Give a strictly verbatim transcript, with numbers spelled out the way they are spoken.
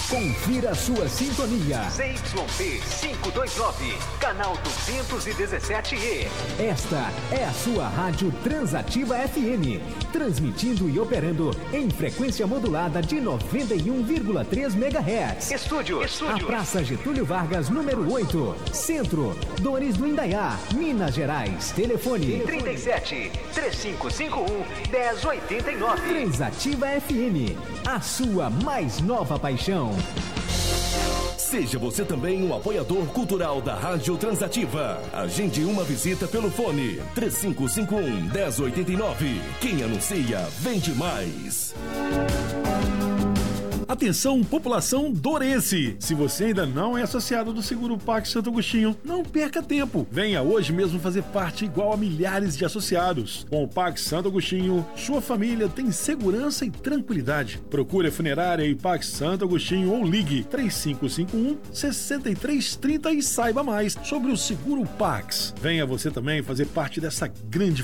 Confira a sua sintonia. Z Y P quinhentos e vinte e nove, canal duzentos e dezessete E. Esta é a sua Rádio Transativa F M, transmitindo e operando em frequência modulada de noventa e um vírgula três megahertz. Estúdio, estúdio. A Praça Getúlio Vargas, número oito, Centro, Dores do Indaiá, Minas Gerais. Telefone trinta e sete, três cinco cinco um, dez oitenta e nove. Transativa F M, a sua mais nova paixão. Seja você também um apoiador cultural da Rádio Transativa. Agende uma visita pelo fone três cinco cinco um, dez oitenta e nove. Quem anuncia, vende mais. Atenção, população dourense! Se você ainda não é associado do Seguro Pax Santo Agostinho, não perca tempo. Venha hoje mesmo fazer parte igual a milhares de associados. Com o Pax Santo Agostinho, sua família tem segurança e tranquilidade. Procure a funerária e Pax Santo Agostinho ou ligue três cinco cinco um, seis três três zero e saiba mais sobre o Seguro Pax. Venha você também fazer parte dessa grande